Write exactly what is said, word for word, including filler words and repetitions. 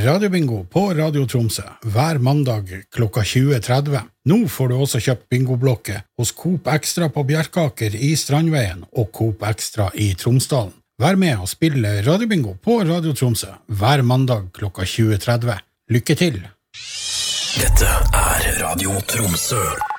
Radiobingo på Radio Tromsø hver mandag klokka tjue tretti. Nå får du også kjøpt bingoblokke hos Coop Extra på Bjerkaker i Strandveien og Coop Extra i Tromsdalen. Vær med og spille Radiobingo på Radio Tromsø hver mandag klokka tjue tretti. Lykke til! Dette er Radio Tromsø.